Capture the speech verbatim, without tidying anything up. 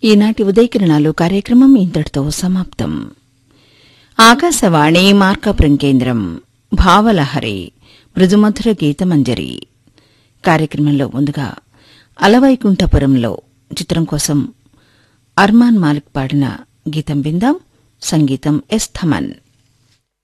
ఈనాటి ఉదయకిరణాలు కార్యక్రమం ఇంతటితో సమాప్తం. ఆకాశవాణి మార్కాపురం కేంద్రం భావలహరి మృదుమధుర గీతమంజరి కార్యక్రమంలో ముందుగా అలవైకుంఠపురంలో చిత్రం కోసం అర్మాన్ మాలిక్ పాడిన గీతం విందాం. సంగీతం ఎస్ థమన్.